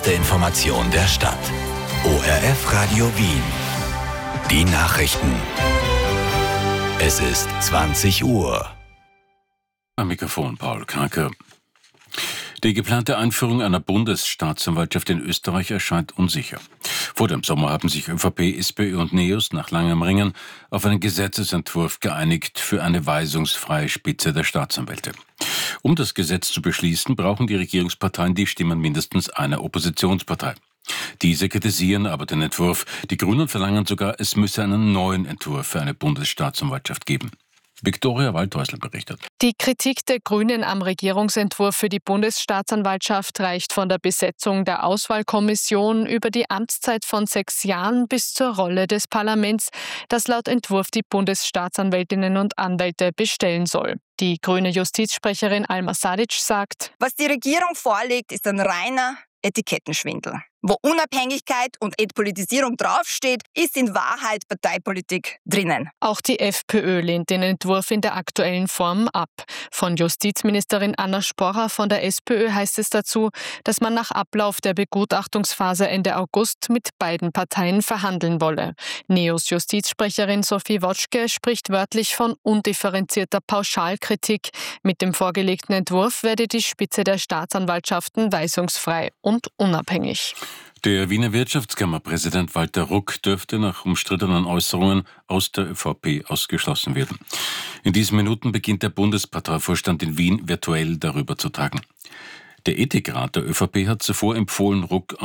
Der Information der Stadt. ORF Radio Wien. Die Nachrichten. Es ist 20 Uhr. Am Mikrofon Paul Kranke. Die geplante Einführung einer Bundesstaatsanwaltschaft in Österreich erscheint unsicher. Vor dem Sommer haben sich ÖVP, SPÖ und NEOS nach langem Ringen auf einen Gesetzesentwurf geeinigt für eine weisungsfreie Spitze der Staatsanwälte. Um das Gesetz zu beschließen, brauchen die Regierungsparteien die Stimmen mindestens einer Oppositionspartei. Diese kritisieren aber den Entwurf. Die Grünen verlangen sogar, es müsse einen neuen Entwurf für eine Bundesstaatsanwaltschaft geben. Viktoria Waldhäusl berichtet. Die Kritik der Grünen am Regierungsentwurf für die Bundesstaatsanwaltschaft reicht von der Besetzung der Auswahlkommission über die Amtszeit von 6 Jahren bis zur Rolle des Parlaments, das laut Entwurf die Bundesstaatsanwältinnen und Anwälte bestellen soll. Die grüne Justizsprecherin Alma Sadic sagt: Was die Regierung vorlegt, ist ein reiner Etikettenschwindel. Wo Unabhängigkeit und Entpolitisierung draufsteht, ist in Wahrheit Parteipolitik drinnen. Auch die FPÖ lehnt den Entwurf in der aktuellen Form ab. Von Justizministerin Anna Sporrer von der SPÖ heißt es dazu, dass man nach Ablauf der Begutachtungsphase Ende August mit beiden Parteien verhandeln wolle. NEOS Justizsprecherin Sophie Wotschke spricht wörtlich von undifferenzierter Pauschalkritik. Mit dem vorgelegten Entwurf werde die Spitze der Staatsanwaltschaften weisungsfrei und unabhängig. Der Wiener Wirtschaftskammerpräsident Walter Ruck dürfte nach umstrittenen Äußerungen aus der ÖVP ausgeschlossen werden. In diesen Minuten beginnt der Bundesparteivorstand in Wien virtuell darüber zu tagen. Der Ethikrat der ÖVP hat zuvor empfohlen, Ruck